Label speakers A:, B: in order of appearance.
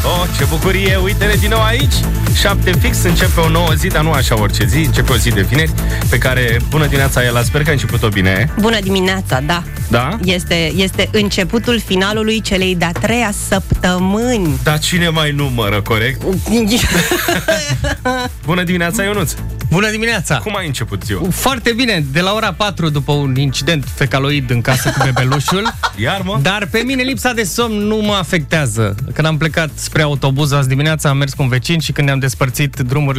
A: Oh, ce bucurie, uite-ne din nou aici. 7 fix, începe o nouă zi, dar nu așa orice zi. Începe o zi de vineri pe care, bună dimineața, Ela, sper că a început-o bine.
B: Bună dimineața, da.
A: Da?
B: Este începutul finalului celei de-a 3-a săptămâni.
A: Dar cine mai numără, corect? Bună dimineața, Ionuț.
C: Bună dimineața!
A: Cum ai început ziua?
C: Foarte bine, de la ora 4 după un incident fecaloid în casă cu bebelușul.
A: Iar, mă?
C: Dar pe mine lipsa de somn nu mă afectează. Când am plecat spre autobuz azi dimineața, am mers cu un vecin și când ne-am despărțit drumurile